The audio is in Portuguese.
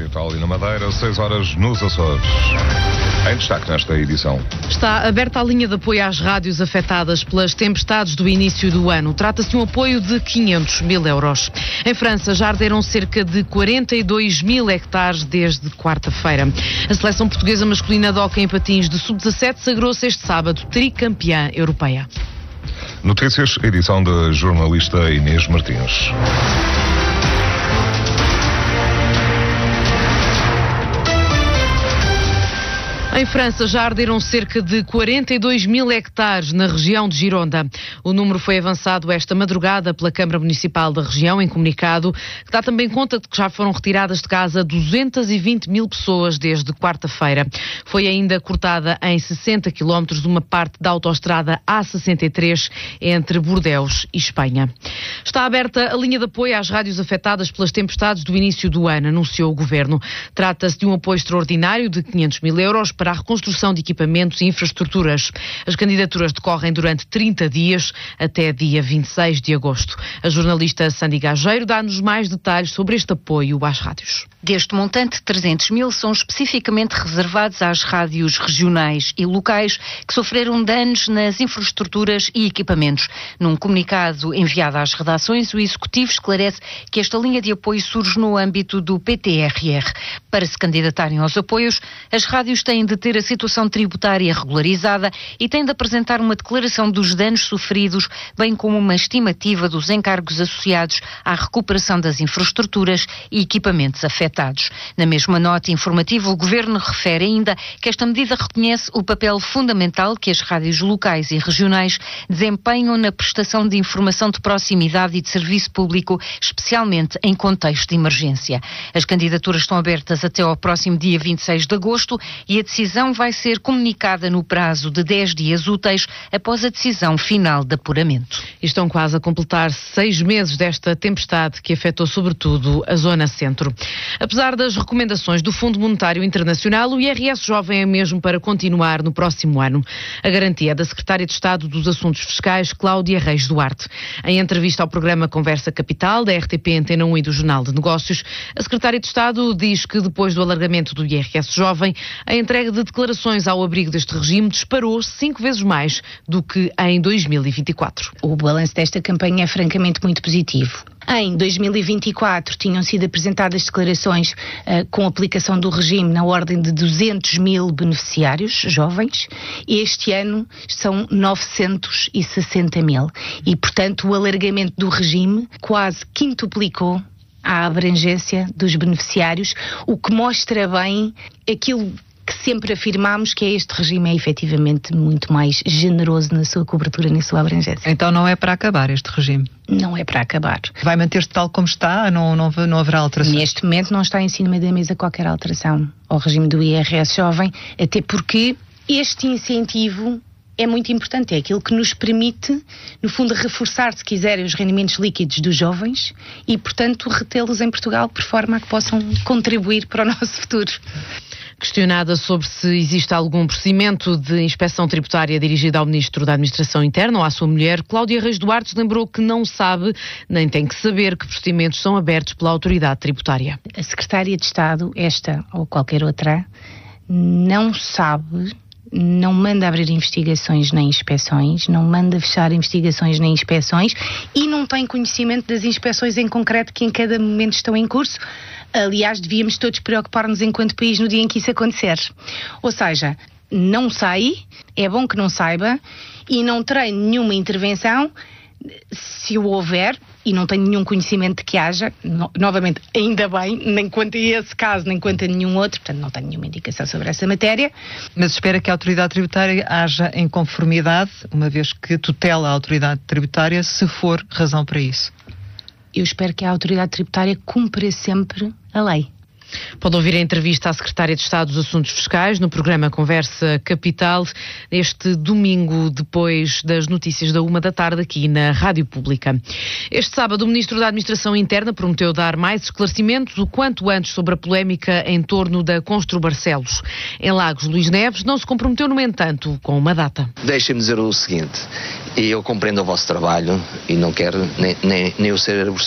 Tal e na Madeira, 6 horas nos Açores. Em destaque nesta edição. Está aberta a linha de apoio às rádios afetadas pelas tempestades do início do ano. Trata-se de um apoio de 500 mil euros. Em França já arderam cerca de 42 mil hectares desde quarta-feira. A seleção portuguesa masculina de hóquei em patins de sub-17 sagrou-se este sábado tricampeã europeia. Notícias, edição da jornalista Inês Martins. Em França já arderam cerca de 42 mil hectares na região de Gironda. O número foi avançado esta madrugada pela Câmara Municipal da região, em comunicado, que dá também conta de que já foram retiradas de casa 220 mil pessoas desde quarta-feira. Foi ainda cortada em 60 quilómetros uma parte da autoestrada A63 entre Bordeaux e Espanha. Está aberta a linha de apoio às rádios afetadas pelas tempestades do início do ano, anunciou o Governo. Trata-se de um apoio extraordinário de 500 mil euros para a reconstrução de equipamentos e infraestruturas. As candidaturas decorrem durante 30 dias, até dia 26 de agosto. A jornalista Sandy Gageiro dá-nos mais detalhes sobre este apoio às rádios. Deste montante, 300 mil são especificamente reservados às rádios regionais e locais que sofreram danos nas infraestruturas e equipamentos. Num comunicado enviado às redações, o Executivo esclarece que esta linha de apoio surge no âmbito do PTRR. Para se candidatarem aos apoios, as rádios têm de ter a situação tributária regularizada e têm de apresentar uma declaração dos danos sofridos, bem como uma estimativa dos encargos associados à recuperação das infraestruturas e equipamentos afetados. Na mesma nota informativa, o Governo refere ainda que esta medida reconhece o papel fundamental que as rádios locais e regionais desempenham na prestação de informação de proximidade e de serviço público, especialmente em contexto de emergência. As candidaturas estão abertas até ao próximo dia 26 de agosto e a decisão vai ser comunicada no prazo de 10 dias úteis após a decisão final de apuramento. E estão quase a completar 6 meses desta tempestade que afetou sobretudo a zona centro. Apesar das recomendações do Fundo Monetário Internacional, o IRS Jovem é mesmo para continuar no próximo ano. A garantia é da Secretária de Estado dos Assuntos Fiscais, Cláudia Reis Duarte. Em entrevista ao programa Conversa Capital, da RTP Antena 1 e do Jornal de Negócios, a Secretária de Estado diz que depois do alargamento do IRS Jovem, a entrega de declarações ao abrigo deste regime disparou 5 vezes mais do que em 2024. O balanço desta campanha é francamente muito positivo. Em 2024 tinham sido apresentadas declarações com aplicação do regime na ordem de 200 mil beneficiários jovens. Este ano são 960 mil. E, portanto, o alargamento do regime quase quintuplicou a abrangência dos beneficiários, o que mostra bem aquilo que sempre afirmámos, que este regime é efetivamente muito mais generoso na sua cobertura, na sua abrangência. Então não é para acabar este regime? Não é para acabar. Vai manter-se tal como está? Não haverá alteração? Neste momento não está em cima da mesa qualquer alteração ao regime do IRS Jovem, até porque este incentivo é muito importante, é aquilo que nos permite, no fundo, reforçar, se quiserem, os rendimentos líquidos dos jovens e, portanto, retê-los em Portugal por forma a que possam contribuir para o nosso futuro. Questionada sobre se existe algum procedimento de inspeção tributária dirigida ao Ministro da Administração Interna ou à sua mulher, Cláudia Reis Duarte lembrou que não sabe, nem tem que saber, que procedimentos são abertos pela autoridade tributária. A Secretária de Estado, esta ou qualquer outra, não sabe, não manda abrir investigações nem inspeções, não manda fechar investigações nem inspeções e não tem conhecimento das inspeções em concreto que em cada momento estão em curso. Aliás, devíamos todos preocupar-nos enquanto país no dia em que isso acontecer. Ou seja, não sei, é bom que não saiba e não terei nenhuma intervenção se o houver, e não tenho nenhum conhecimento de que haja, novamente, ainda bem, nem quanto a esse caso, nem quanto a nenhum outro, portanto não tenho nenhuma indicação sobre essa matéria. Mas espera que a autoridade tributária haja em conformidade, uma vez que tutela a autoridade tributária, se for razão para isso. Eu espero que a autoridade tributária cumpra sempre a lei. Pode ouvir a entrevista à Secretária de Estado dos Assuntos Fiscais no programa Conversa Capital, este domingo, depois das notícias da 13h, aqui na Rádio Pública. Este sábado, o Ministro da Administração Interna prometeu dar mais esclarecimentos o quanto antes sobre a polémica em torno da Constru Barcelos. Em Lagos, Luís Neves não se comprometeu, no entanto, com uma data. Deixem-me dizer o seguinte, eu compreendo o vosso trabalho e não quero nem o ser aborrecido